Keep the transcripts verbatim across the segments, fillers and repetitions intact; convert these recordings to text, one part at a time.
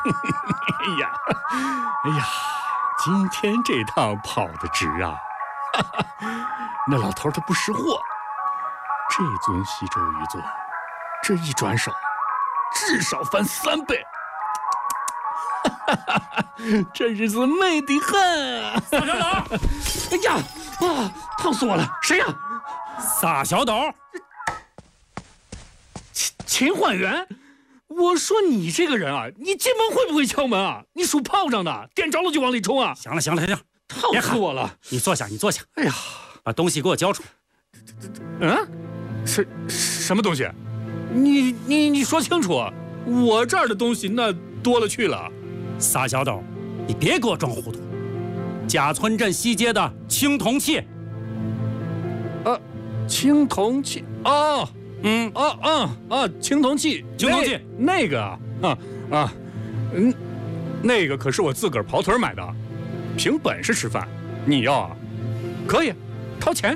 哎呀，哎呀，今天这趟跑得值啊！哈哈，那老头他不识货，这尊西周玉座，这一转手，至少翻三倍。哈哈哈，这日子美得很。 撒小斗！ 哎呀，啊，烫死我了！谁呀？ 撒小斗！ 秦秦焕元。我说你这个人啊，你进门会不会敲门啊？你数炮仗的，点着了就往里冲啊！ 行了行了行了， 烫死我了！ 你坐下，你坐下。 哎呀， 把东西给我交出来。嗯，是什么东西？你你你说清楚，我这儿的东西那多了去了。 撒小斗，你别给我装糊涂。贾村镇西街的青铜器。 啊，青铜器哦。 嗯啊啊啊！青铜器， 青铜器， 那个啊啊啊，嗯，那个可是我自个儿跑腿买的，凭本事吃饭。你要啊，可以，掏钱。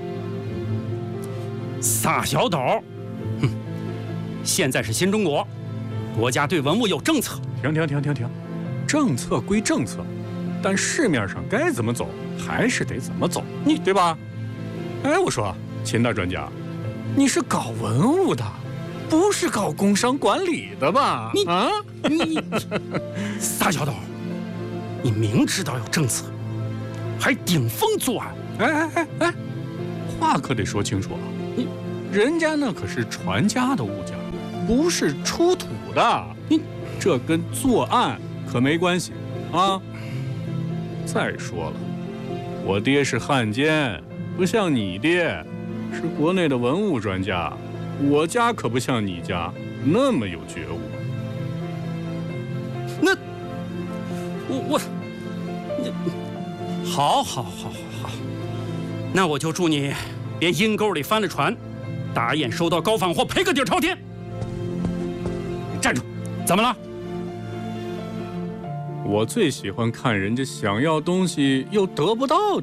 撒小斗，哼！现在是新中国，国家对文物有政策。 停停停停停，政策归政策，但市面上该怎么走还是得怎么走，你对吧？哎，我说秦大专家。你是搞文物的，不是搞工商管理的吧？ 你啊， 你撒小斗，你明知道有政策，还顶风作案！ 哎哎哎哎，话可得说清楚啊！你人家那可是传家的物件，不是出土的，你这跟作案可没关系啊！再说了，我爹是汉奸，不像你爹。是国内的文物专家，我家可不像你家那么有觉悟。 那我我，你好，好，好，好，好，那我就祝你别阴沟里翻了船，打眼收到高仿货，赔个底朝天。站住！怎么了？ 我最喜欢看人家想要东西又得不到的